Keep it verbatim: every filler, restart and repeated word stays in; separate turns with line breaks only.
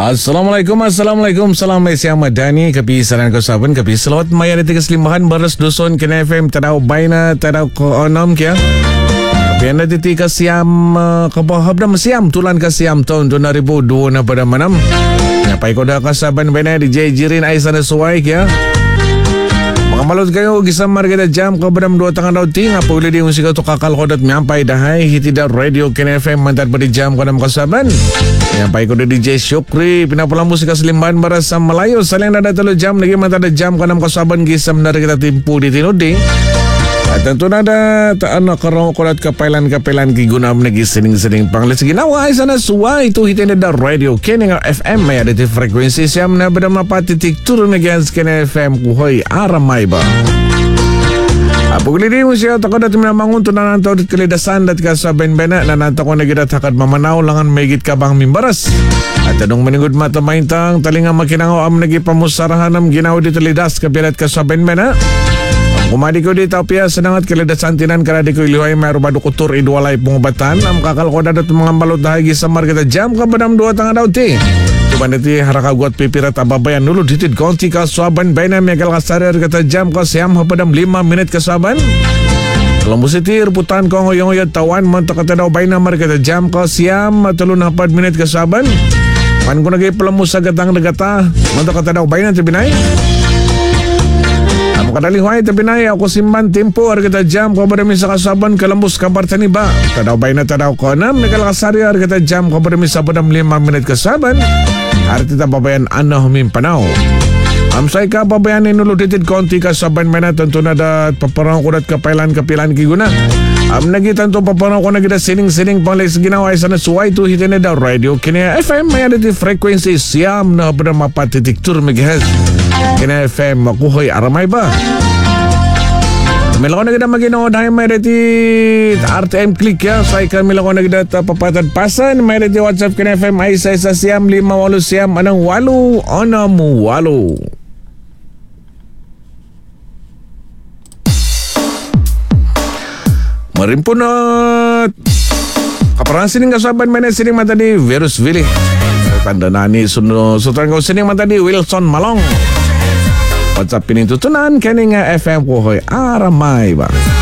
Assalamualaikum, Assalamualaikum. Salam Malaysia Madani. Kapi saran kau saban, kapi selawat maya di tiga selimahan baras dusun kena F M tadau baina tadau ko onam kia. Kapi anda titi kasiam kabahab siam tulan kasiam tahun dua ribu dua na pada manam. Nyapai kau dah kasaban baina di J Jirin Aisan suai kia. Makamalot kayo gisamar kita jam kau berdam dua tengah daun ting apa boleh dia musik tu kakal kodat nyampai dahai hitidak radio kena F M mantat pada jam kau dalam kasaban. Nyampai kau D J Syukri pinapulang musik selimban barasa Melayu saling ada telu jam lagi mantat ada jam kau dalam kasaban gisam dari kita timpu di tinudi. Tentu nada tak anak kerong kodat kapailan-kapailan giguna menegi sening-sening panglis ginawa ay sana suway itu hitin da radio kena F M may ada di frekuensi siam na berdama patitik turun megians kena F M kuhoy aramay ba. Apo kulidi mo siya takot at minamangun to nanantaw dit kalidasan dat kasaben bena nanantaw ko nagidat hakad mamanaw langan megit kabang mimbaras. At anong maningod mata maintang talinga makinangaw am nagi pamusarahanam ginaw dit lidas kapilat kasaben bena. Kumadi ko di tapia senangat kalidasan tinan karena di ko iliway mayro badu kutur idwalay pengobatan am kakal ko dadat mga balot dahagi samar kita jam ka badam dua tangah daw ti. Cuman iti harakaguat pipirat ababayan nulud hitid konti ka suaban bayna megal kasarir kita jam ka siam hapadam lima menit ka suaban. Kalau musiti reputan ko ngoyong-ngoyong tawan mantak kata daw bayna mar kita jam ka siam telun hapad menit ka suaban. Man ko nagay pelamus sa gatang-gata mantak kata daw bayna tibinay. Kadali huay tapi na ako simban tempo ar kita jam ko bermi sa kasaban kalambus kabar tani ba tadaw bay na tadaw ko na megal kasari ar kita jam ko bermi sa badam lima menit kasaban ar kita babayan ano min panaw amsay ka babayan inuluditid konti kasaban mena tentu na da paparang kudat kapailan kapilan kiguna am nagitan to paparang ko nagida sining-sining panglis ginawa sana suway to hitin da radio kini F M may ada di frekuensi siam na berdama patitik tur megihes kena F M makuhoy aramay ba? Mila ko na kita maginood ay may reti R T M click ya. Say ka mila ko na kita papatad pasan. May reti WhatsApp kena F M ay sa isa siyam lima walo siyam anang walo anam walo. Marimpunat kaparang sining kasaban mana sining mata di virus vilih. Tanda nani suno sutran ko sining mata di Wilson Malong. WhatsApp ini tutunan kini nga F M ko hoy aramay ba.